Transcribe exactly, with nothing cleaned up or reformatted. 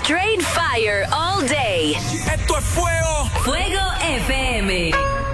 Straight fire all day. Esto es fuego. Fuego F M.